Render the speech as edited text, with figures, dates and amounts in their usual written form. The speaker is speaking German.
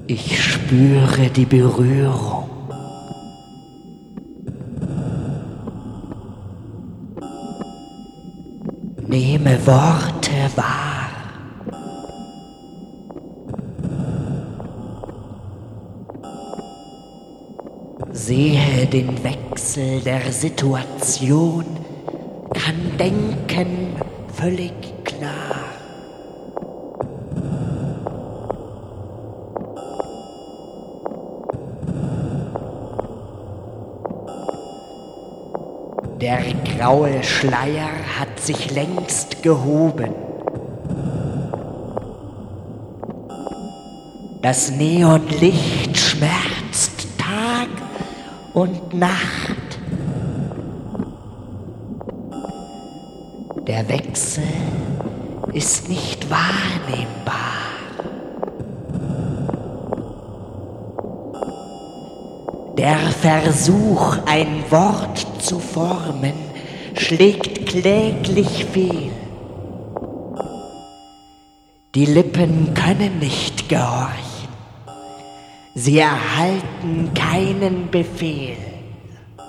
Ich spüre die Berührung. Nehme Worte wahr. Sehe den Wechsel der Situation, kann denken völlig klar. Der graue Schleier hat sich längst gehoben. Das Neonlicht schmerzt Tag und Nacht. Der Wechsel ist nicht wahrnehmbar. Der Versuch, ein Wort zu formen, schlägt kläglich fehl. Die Lippen können nicht gehorchen. Sie erhalten keinen Befehl.